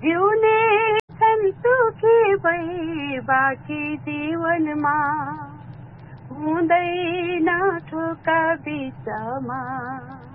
जिउने छन् सुखी भई बाँकी जीवनमा हुँदैन ठोका बिचमा